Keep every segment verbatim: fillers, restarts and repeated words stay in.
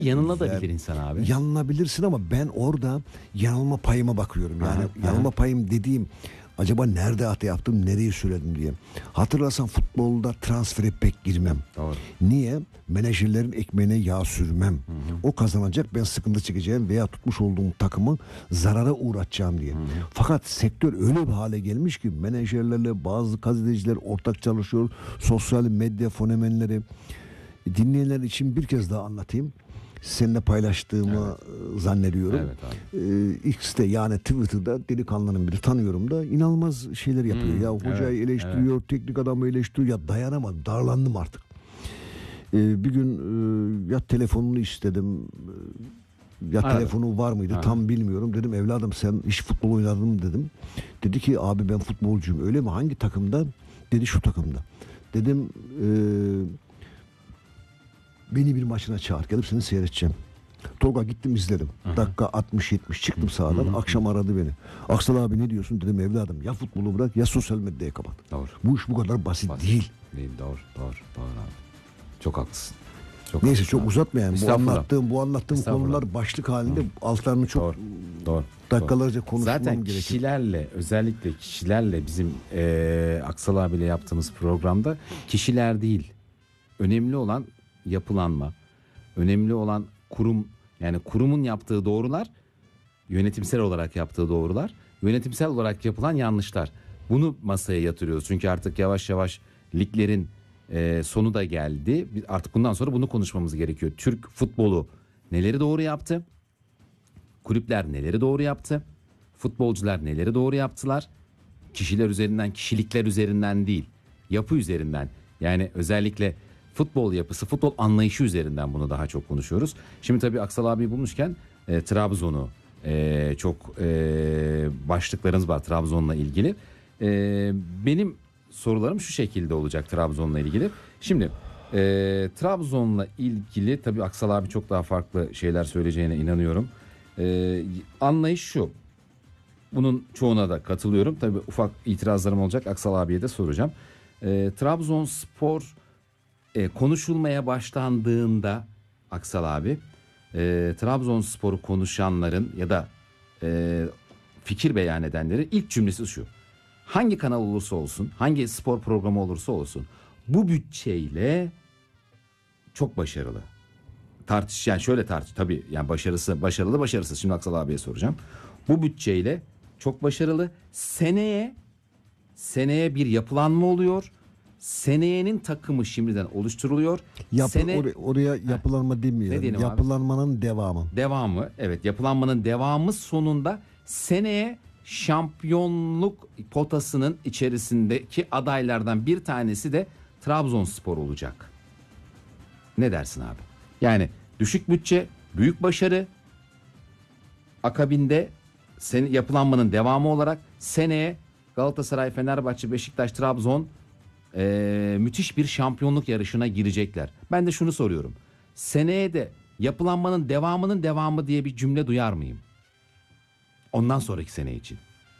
Yanılabilir insan abi. Yanılabilirsin ama ben orada yanılma payıma bakıyorum. Yani aha, yanılma aha. payım dediğim acaba nerede hata yaptım, nereyi söyledim diye. Hatırlarsan futbolda transfere pek girmem. Doğru. Niye? Menajerlerin ekmeğine yağ sürmem. Hı hı. O kazanacak, ben sıkıntı çekeceğim veya tutmuş olduğum takımı zarara uğratacağım diye. Hı hı. Fakat sektör öyle bir hale gelmiş ki menajerlerle bazı gazeteciler ortak çalışıyor. Sosyal medya fenomenleri. Dinleyenler için bir kez daha anlatayım. Seninle paylaştığımı evet. zannediyorum. Evet abi. Ee, X'te yani Twitter'da delikanlının biri, tanıyorum da, inanılmaz şeyler yapıyor. Hmm, ya hocayı evet, eleştiriyor, evet. teknik adamı eleştiriyor. Ya dayanamadım, darlandım artık. Ee, bir gün e, ya telefonunu istedim. Ya Aradım. Telefonu var mıydı ha. tam bilmiyorum. Dedim evladım sen hiç futbol oynadın mı dedim. Dedi ki abi ben futbolcuyum. Öyle mi? Hangi takımda? Dedi şu takımda. Dedim eee beni bir maçına çağır. Gelip seni seyredeceğim. Tolga gittim izledim. Aha. Dakika altmış yetmiş çıktım sahadan. Hı hı. Akşam aradı beni. Aksal abi ne diyorsun? Dedim evladım ya futbolu bırak ya sosyal medyayı kapat. Doğru. Bu iş bu kadar basit, basit değil. Değil. Doğru. Doğru. Doğru abi. Çok haklısın. Çok Neyse haklısın çok uzatmayayım. Bu anlattığım bu anlattığım konular başlık halinde hı. altlarını çok doğru. Doğru. dakikalarca konuşmam Zaten gerekiyor. Zaten kişilerle, özellikle kişilerle bizim e, Aksal abiyle yaptığımız programda kişiler değil. Önemli olan yapılanma, önemli olan kurum, yani kurumun yaptığı doğrular, yönetimsel olarak yaptığı doğrular, yönetimsel olarak yapılan yanlışlar. Bunu masaya yatırıyoruz. Çünkü artık yavaş yavaş liglerin e, sonu da geldi. Artık bundan sonra bunu konuşmamız gerekiyor. Türk futbolu neleri doğru yaptı? Kulüpler neleri doğru yaptı? Futbolcular neleri doğru yaptılar? Kişiler üzerinden, kişilikler üzerinden değil, yapı üzerinden. Yani özellikle futbol yapısı, futbol anlayışı üzerinden bunu daha çok konuşuyoruz. Şimdi tabii Aksal abi bulmuşken e, Trabzon'u e, çok e, başlıklarınız var Trabzon'la ilgili. E, benim sorularım şu şekilde olacak Trabzon'la ilgili. Şimdi e, Trabzon'la ilgili tabii Aksal abi çok daha farklı şeyler söyleyeceğine inanıyorum. E, anlayış şu. Bunun çoğuna da katılıyorum. Tabii ufak itirazlarım olacak. Aksal abiye de soracağım. E, Trabzonspor E, konuşulmaya başlandığında Aksal abi e, Trabzonspor'u konuşanların ya da e, fikir beyan edenlerin ilk cümlesi şu: hangi kanal olursa olsun, hangi spor programı olursa olsun bu bütçeyle çok başarılı. Tartış yani şöyle tartış tabii yani başarısı başarılı başarısız. Şimdi Aksal abiye soracağım. Bu bütçeyle çok başarılı. Seneye seneye bir yapılanma oluyor. Seneyenin takımı şimdiden oluşturuluyor. Yapı, Sene, or- oraya yapılanma demeyelim. Yapılanmanın abi? devamı. Devamı, evet, yapılanmanın devamı sonunda seneye şampiyonluk potasının içerisindeki adaylardan bir tanesi de Trabzonspor olacak. Ne dersin abi? Yani düşük bütçe, büyük başarı, akabinde sen, yapılanmanın devamı olarak seneye Galatasaray, Fenerbahçe, Beşiktaş, Trabzon Ee, müthiş bir şampiyonluk yarışına girecekler. Ben de şunu soruyorum. Seneye de yapılanmanın devamının devamı diye bir cümle duyar mıyım? Ondan sonraki sene için.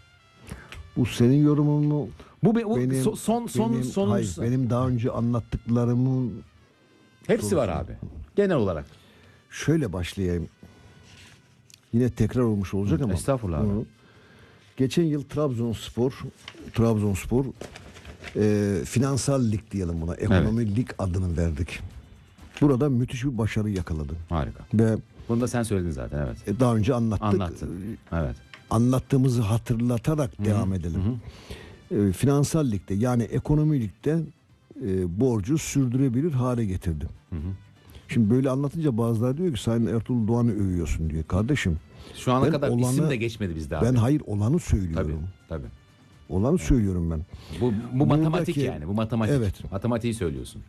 Bu senin yorumun mu? Bu be, benim, so, son son benim, son hayır, benim daha önce anlattıklarımın hepsi sorusu var abi. Genel olarak. Şöyle başlayayım. Yine tekrar olmuş olacak Hı, ama. Estağfurullah abi. Geçen yıl Trabzonspor Trabzonspor E, finansal lig diyelim buna. Ekonomi evet. lig adını verdik. Burada müthiş bir başarı yakaladı. Harika. Ve bunu da sen söyledin zaten, evet. E, daha önce anlattık. Anlattın. Evet. Anlattığımızı hatırlatarak Hı-hı. devam edelim. E, finansal ligde yani ekonomi ligde e, borcu sürdürebilir hale getirdi. Hı-hı. Şimdi böyle anlatınca bazıları diyor ki Sayın Ertuğrul Doğan'ı övüyorsun diyor. Kardeşim. Şu ana kadar olanı, isim de geçmedi bizde abi. Ben hayır olanı söylüyorum. Tabii tabii. Olanı evet. söylüyorum ben. Bu, bu Buradaki, matematik yani. Bu matematik. Evet. Matematiği söylüyorsun.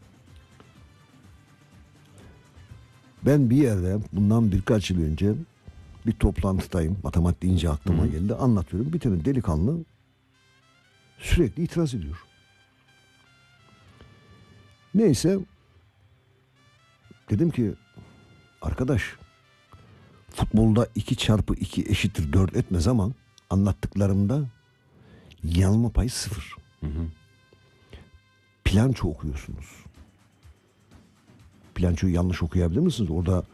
Ben bir yerde bundan birkaç yıl önce bir toplantıdayım. Matematik deyince aklıma Hı. geldi. Anlatıyorum. Bir tane delikanlı sürekli itiraz ediyor. Neyse dedim ki arkadaş futbolda iki çarpı iki eşittir dört etmez ama anlattıklarımda yanılma payı sıfır. Hı hı. Planço okuyorsunuz. Plançoyu yanlış okuyabilir misiniz? Orada